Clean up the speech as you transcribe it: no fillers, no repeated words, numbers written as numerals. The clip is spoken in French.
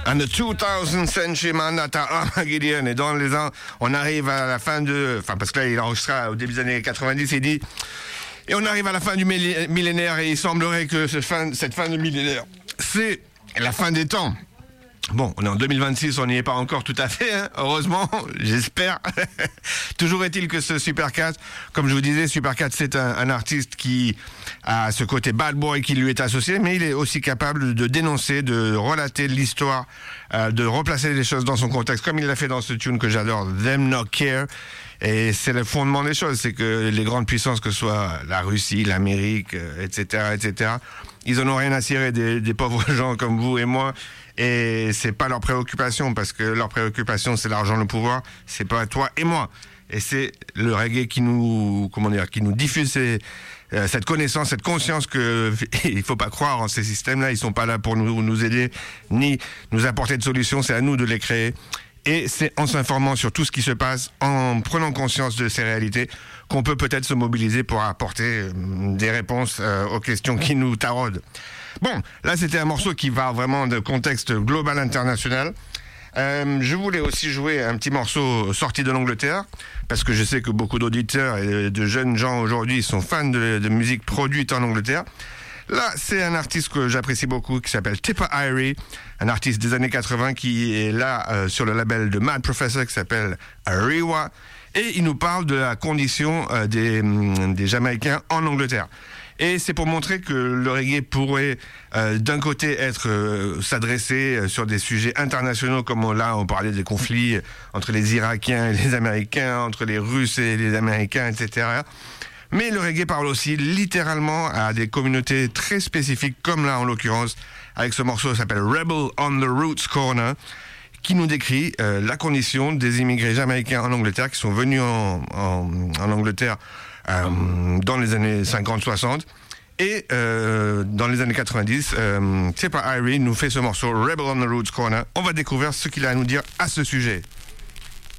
And the 2000 Century Man at Armageddon. Et dans les ans, on arrive à la fin de... Enfin, parce que là, il enregistra au début des années 90, il dit... Et on arrive à la fin du millénaire et il semblerait que cette fin de millénaire, c'est la fin des temps. Bon, on est en 2026, on n'y est pas encore tout à fait, hein, heureusement, j'espère. Toujours est-il que ce Supercat, comme je vous disais, Supercat, c'est un artiste qui a ce côté bad boy qui lui est associé, mais il est aussi capable de dénoncer, de relater l'histoire, de replacer les choses dans son contexte, comme il l'a fait dans ce tune que j'adore, Them Not Care. Et c'est le fondement des choses, c'est que les grandes puissances, que ce soit la Russie, l'Amérique, etc., ils en ont rien à cirer des pauvres gens comme vous et moi. Et c'est pas leur préoccupation, parce que leur préoccupation, c'est l'argent, le pouvoir. C'est pas toi et moi. Et c'est le reggae qui nous diffuse cette connaissance, cette conscience que il faut pas croire en ces systèmes-là. Ils sont pas là pour nous aider, ni nous apporter de solutions. C'est à nous de les créer. Et c'est en s'informant sur tout ce qui se passe, en prenant conscience de ces réalités, qu'on peut peut-être se mobiliser pour apporter des réponses aux questions qui nous taraudent. Bon, là c'était un morceau qui va vraiment de contexte global international. Je voulais aussi jouer un petit morceau sorti de l'Angleterre, parce que je sais que beaucoup d'auditeurs et de jeunes gens aujourd'hui sont fans de musique produite en Angleterre. Là, c'est un artiste que j'apprécie beaucoup qui s'appelle Tipper Irie, un artiste des années 80 qui est là sur le label de Mad Professor qui s'appelle Ariwa, et il nous parle de la condition des Jamaïcains en Angleterre. Et c'est pour montrer que le reggae pourrait d'un côté s'adresser sur des sujets internationaux, comme là on parlait des conflits entre les Irakiens et les Américains, entre les Russes et les Américains, etc. Mais le reggae parle aussi littéralement à des communautés très spécifiques, comme là en l'occurrence, avec ce morceau qui s'appelle Rebel on the Roots Corner, qui nous décrit la condition des immigrés jamaïcains en Angleterre, qui sont venus en Angleterre dans les années 50-60. Et dans les années 90, Tipper Irie nous fait ce morceau Rebel on the Roots Corner. On va découvrir ce qu'il a à nous dire à ce sujet.